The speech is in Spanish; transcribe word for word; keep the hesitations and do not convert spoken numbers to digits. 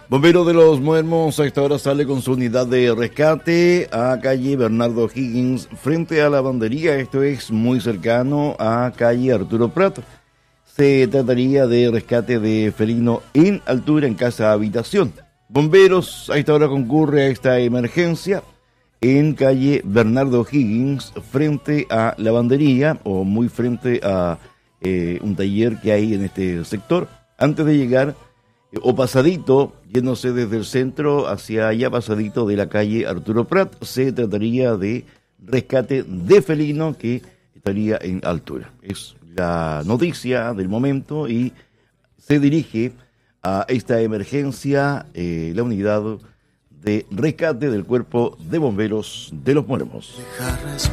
Bomberos de Los Muermos a esta hora sale con su unidad de rescate a calle Bernardo Higgins frente a la lavandería. Esto es muy cercano a calle Arturo Prat. Se trataría de rescate de felino en altura en casa habitación. Bomberos a esta hora concurre a esta emergencia en calle Bernardo Higgins frente a lavandería o muy frente a eh, un taller que hay en este sector. Antes de llegar o pasadito, yéndose desde el centro hacia allá, pasadito de la calle Arturo Prat, se trataría de rescate de felino que estaría en altura. Es la noticia del momento y se dirige a esta emergencia eh, la unidad de rescate del Cuerpo de Bomberos de Los Muermos.